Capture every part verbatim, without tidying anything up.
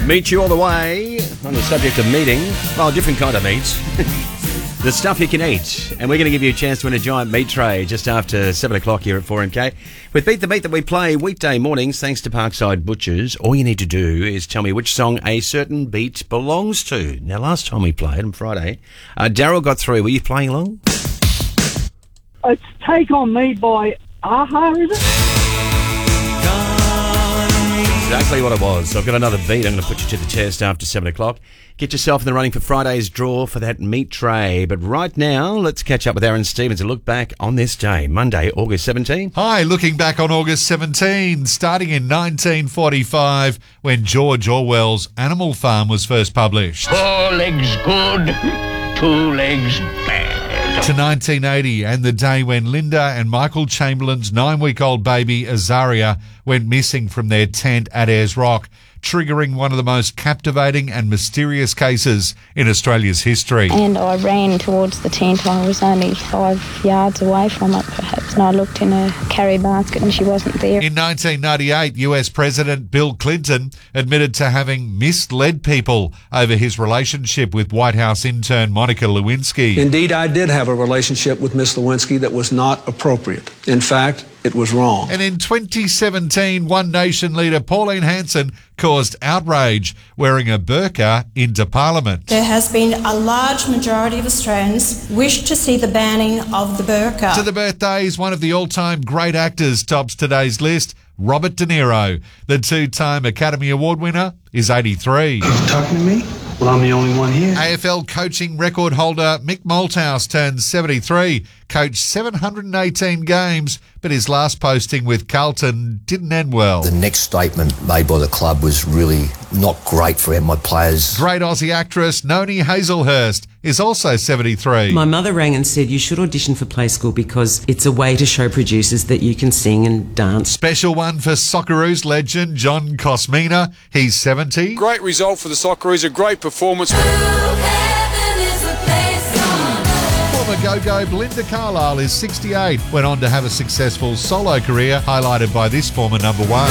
Meet you all the way on the subject of meeting. Well, different kind of meats. The stuff you can eat. And we're going to give you a chance to win a giant meat tray just after seven o'clock here at four M K. With Beat the Meat that we play weekday mornings thanks to Parkside Butchers. All you need to do is tell me which song a certain beat belongs to. Now, last time we played on Friday, uh, Daryl got through. Were you playing along? It's Take On Me by Aha, is it? Exactly what it was. So I've got another beat. I'm going to put you to the test after seven o'clock. Get yourself in the running for Friday's draw for that meat tray. But right now, let's catch up with Aaron Stevens and look back on this day, Monday, August seventeenth. Hi, looking back on August seventeenth, starting in nineteen forty-five, when George Orwell's Animal Farm was first published. Four legs good, two legs bad. To nineteen eighty, and the day when Linda and Michael Chamberlain's nine-week-old baby, Azaria, went missing from their tent at Ayers Rock, triggering one of the most captivating and mysterious cases in Australia's history. And I ran towards the tent. I was only five yards away from it, perhaps, and I looked in a carry basket and she wasn't there. In nineteen ninety-eight, U S President Bill Clinton admitted to having misled people over his relationship with White House intern Monica Lewinsky. Indeed, I did have a relationship with Miss Lewinsky that was not appropriate. In fact, it was wrong. And in twenty seventeen, One Nation leader Pauline Hanson caused outrage wearing a burqa into Parliament. There has been a large majority of Australians wish to see the banning of the burqa. To the birthdays, one of the all-time great actors tops today's list, Robert De Niro. The two-time Academy Award winner is eighty-three. You talking to me? Well, I'm the only one here. A F L coaching record holder Mick Malthouse turns seventy-three, coached seven hundred eighteen games, but his last posting with Carlton didn't end well. The next statement made by the club was really not great for my players. Great Aussie actress Noni Hazelhurst is also seventy-three. My mother rang and said you should audition for Play School because it's a way to show producers that you can sing and dance. Special one for Socceroos legend John Cosmina. He's seventy. Great result for the Socceroos, a great performance. Former go-go Belinda Carlisle is sixty-eight. Went on to have a successful solo career, highlighted by this former number one.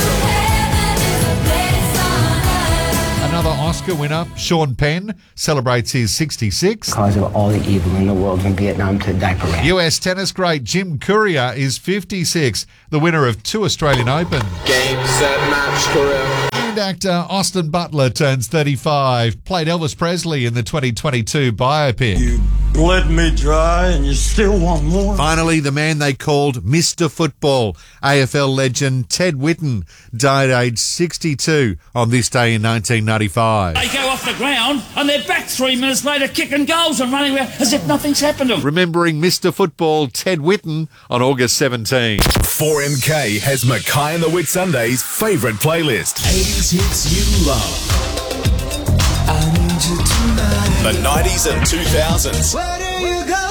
Another Oscar winner, Sean Penn, celebrates his sixty-six. Because of all the evil in the world from Vietnam to diaper rack. U S tennis great Jim Courier is fifty-six, the winner of two Australian Open. Game, set, match, career. And actor Austin Butler turns thirty-five, played Elvis Presley in the twenty twenty-two biopic. You bled me dry and you still want more? Finally, the man they called Mister Football, A F L legend Ted Whitten, died aged sixty-two on this day in nineteen ninety-five. They go off the ground and they're back three minutes later kicking goals and running around as if nothing's happened to them. Remembering Mister Football Ted Whitten on August seventeenth. four M K has Mackay and the Whitsundays' favourite playlist. eighties hits you love. I need you tonight. The nineties and two thousands. Where do you go?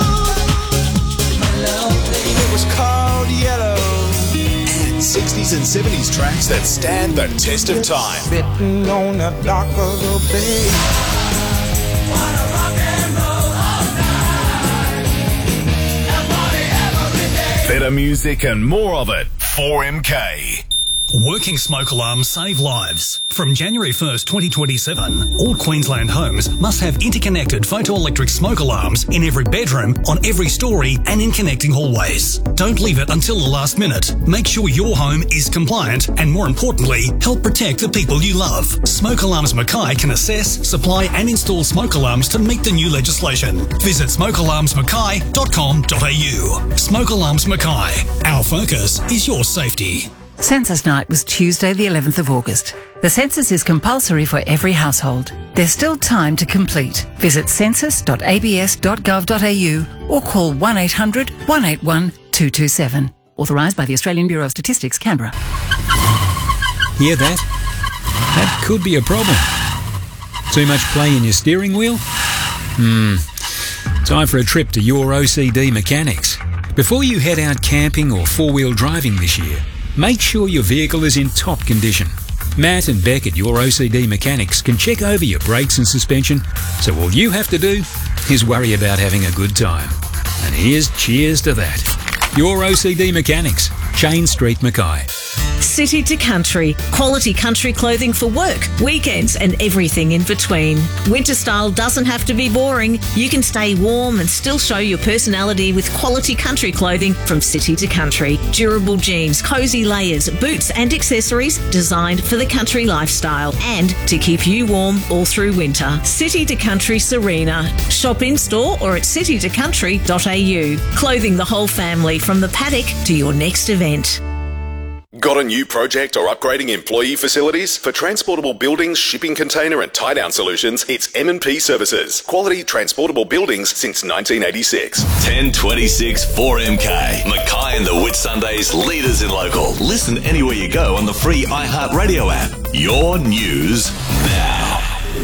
My love, It was called Yellow. And sixties and seventies tracks that stand the test of time. Sitting on the dock of the bay. Wanna rock and roll all night. And party every day. Better music and more of it. four M K. Working smoke alarms save lives. From January first, twenty twenty-seven, all Queensland homes must have interconnected photoelectric smoke alarms in every bedroom, on every story and in connecting hallways. Don't leave it until the last minute. Make sure your home is compliant and, more importantly, help protect the people you love. Smoke Alarms Mackay can assess, supply and install smoke alarms to meet the new legislation. Visit smoke alarms mackay dot com dot a u. Smoke Alarms Mackay. Our focus is your safety. Census night was Tuesday the eleventh of August. The census is compulsory for every household. There's still time to complete. Visit census dot a b s dot gov dot a u or call one eight hundred, one eight one, two two seven. Authorised by the Australian Bureau of Statistics, Canberra. Hear that? That could be a problem. Too much play in your steering wheel? Hmm. Time for a trip to Your O C D Mechanics. Before you head out camping or four-wheel driving this year, make sure your vehicle is in top condition. Matt and Beck at Your O C D Mechanics can check over your brakes and suspension, so all you have to do is worry about having a good time. And here's cheers to that. Your O C D Mechanics. Jane Street, Mackay. City to Country. Quality country clothing for work, weekends and everything in between. Winter style doesn't have to be boring. You can stay warm and still show your personality with quality country clothing from City to Country. Durable jeans, cosy layers, boots and accessories designed for the country lifestyle and to keep you warm all through winter. City to Country Serena. Shop in store or at city to country dot a u. Clothing the whole family from the paddock to your next event. Got a new project or upgrading employee facilities? For transportable buildings, shipping container and tie-down solutions, it's M and P Services. Quality transportable buildings since nineteen eighty-six. ten twenty-six four M K. Mackay and the Whitsundays, leaders in local. Listen anywhere you go on the free iHeartRadio app. Your news now.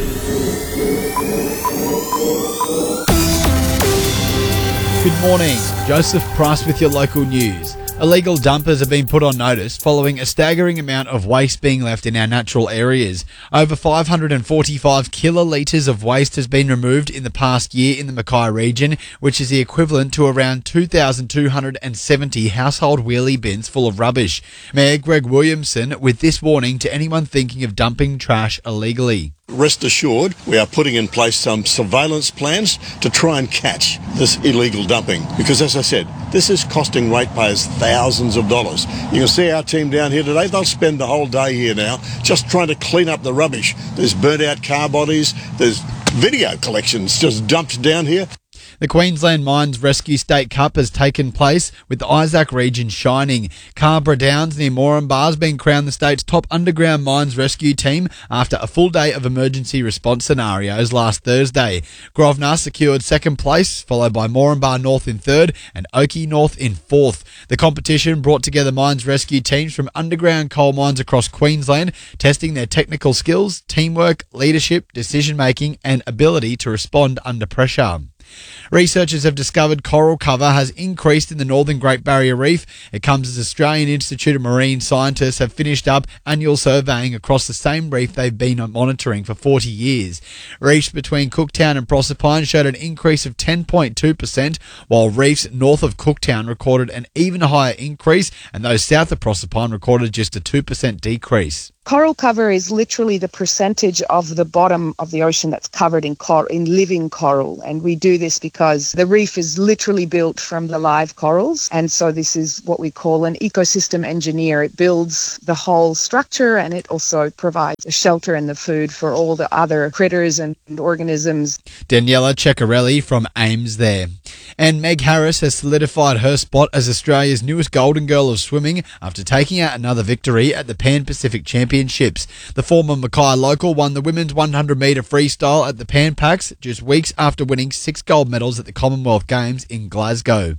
Good morning. Joseph Price with your local news. Illegal dumpers have been put on notice following a staggering amount of waste being left in our natural areas. Over five hundred forty-five kilolitres of waste has been removed in the past year in the Mackay region, which is the equivalent to around two thousand two hundred seventy household wheelie bins full of rubbish. Mayor Greg Williamson with this warning to anyone thinking of dumping trash illegally. Rest assured, we are putting in place some surveillance plans to try and catch this illegal dumping. Because as I said, this is costing ratepayers thousands of dollars. You can see our team down here today. They'll spend the whole day here now just trying to clean up the rubbish. There's burnt out car bodies. There's video collections just dumped down here. The Queensland Mines Rescue State Cup has taken place with the Isaac region shining. Carbra Downs near Moranbah has been crowned the state's top underground mines rescue team after a full day of emergency response scenarios last Thursday. Grosvenor secured second place, followed by Moranbah North in third and Oakey North in fourth. The competition brought together mines rescue teams from underground coal mines across Queensland, testing their technical skills, teamwork, leadership, decision-making and ability to respond under pressure. Researchers have discovered coral cover has increased in the northern Great Barrier Reef. It comes as Australian Institute of Marine Scientists have finished up annual surveying across the same reef they've been monitoring for forty years. Reefs between Cooktown and Proserpine showed an increase of ten point two percent, while reefs north of Cooktown recorded an even higher increase, and those south of Proserpine recorded just a two percent decrease. Coral cover is literally the percentage of the bottom of the ocean that's covered in cor- in living coral, and we do this because the reef is literally built from the live corals, and so this is what we call an ecosystem engineer. It builds the whole structure and it also provides a shelter and the food for all the other critters and organisms. Daniela Ceccarelli from AIMS there. And Meg Harris has solidified her spot as Australia's newest Golden Girl of swimming after taking out another victory at the Pan Pacific Championships. The former Mackay local won the women's one hundred metre freestyle at the Pan Pacs just weeks after winning six gold medals at the Commonwealth Games in Glasgow.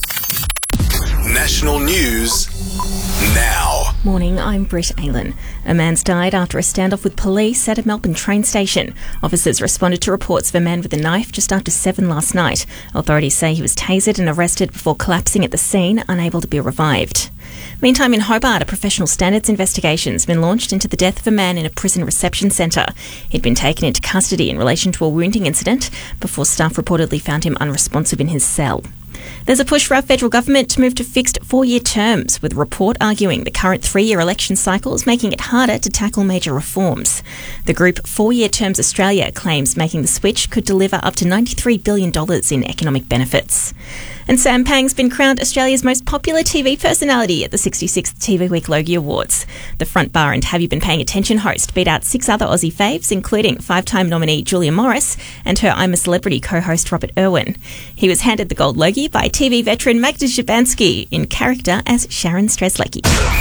National news now. Morning, I'm Britt Aylen. A man's died after a standoff with police at a Melbourne train station. Officers responded to reports of a man with a knife just after seven last night. Authorities say he was tasered and arrested before collapsing at the scene, unable to be revived. Meantime, in Hobart, a professional standards investigation has been launched into the death of a man in a prison reception centre. He'd been taken into custody in relation to a wounding incident before staff reportedly found him unresponsive in his cell. There's a push for our federal government to move to fixed four-year terms, with a report arguing the current three-year election cycle is making it harder to tackle major reforms. The group Four-Year Terms Australia claims making the switch could deliver up to ninety-three billion dollars in economic benefits. And Sam Pang's been crowned Australia's most popular T V personality at the sixty-sixth T V Week Logie Awards. The Front Bar and Have You Been Paying Attention host beat out six other Aussie faves, including five-time nominee Julia Morris and her I'm a Celebrity co-host Robert Irwin. He was handed the gold Logie by T V veteran Magda Szubanski in character as Sharon Strzelecki.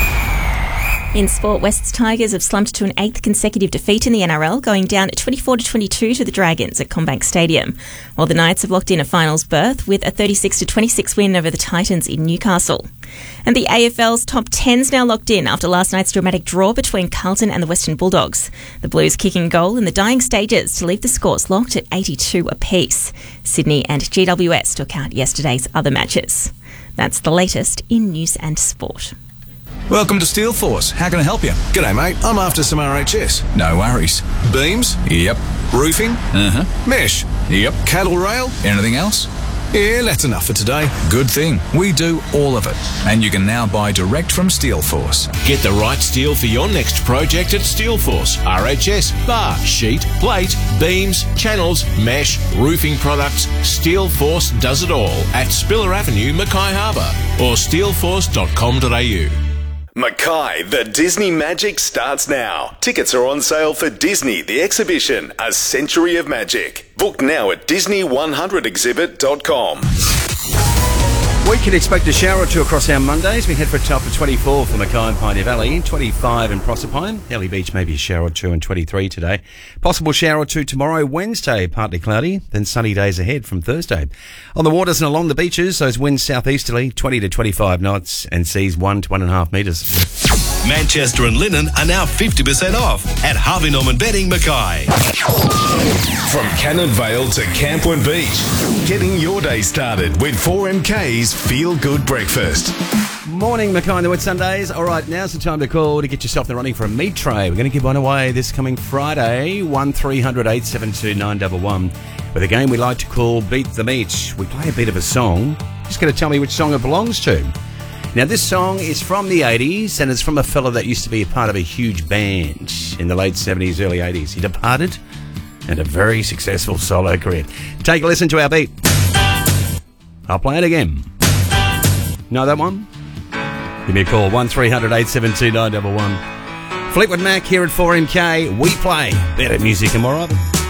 In sport, West's Tigers have slumped to an eighth consecutive defeat in the N R L, going down twenty-four to twenty-two to the Dragons at CommBank Stadium, while the Knights have locked in a finals berth with a thirty-six to twenty-six win over the Titans in Newcastle. And the A F L's top ten's now locked in after last night's dramatic draw between Carlton and the Western Bulldogs. The Blues kicking goal in the dying stages to leave the scores locked at eighty-two apiece. Sydney and G W S took out yesterday's other matches. That's the latest in news and sport. Welcome to Steelforce. How can I help you? G'day, mate. I'm after some R H S. No worries. Beams? Yep. Roofing? Uh-huh. Mesh? Yep. Cattle rail? Anything else? Yeah, that's enough for today. Good thing. We do all of it. And you can now buy direct from Steelforce. Get the right steel for your next project at Steelforce. R H S, bar, sheet, plate, beams, channels, mesh, roofing products. Steelforce does it all at Spiller Avenue, Mackay Harbour, or steelforce dot com dot a u. Mackay, the Disney Magic starts now. Tickets are on sale for Disney, the exhibition, A Century of Magic. Book now at disney one hundred exhibit dot com. We can expect a shower or two across our Mondays. We head for a top of twenty-four for Mackay and Pioneer Valley, twenty-five in Proserpine, Ellie Beach maybe a shower or two, and twenty-three today. Possible shower or two tomorrow, Wednesday, partly cloudy, then sunny days ahead from Thursday. On the waters and along the beaches, those winds southeasterly, twenty to twenty-five knots, and seas one to one and a half metres. Manchester and linen are now fifty percent off at Harvey Norman Bedding Mackay. From Cannon Vale to Camplin Beach, getting your day started with four M K's Feel Good Breakfast. Morning, Mackay and the Whitsundays. All right, now's the time to call to get yourself in the running for a meat tray. We're going to give one away this coming Friday, one three hundred eight seven two nine one one, with a game we like to call Beat the Meat. We play a bit of a song. Just going to tell me which song it belongs to. Now, this song is from the eighties, and it's from a fella that used to be a part of a huge band in the late seventies, early eighties. He departed and a very successful solo career. Take a listen to our beat. I'll play it again. Know that one? Give me a call, one three hundred eight seven two nine one one. Fleetwood Mac here at four M K. We play better music and more of it.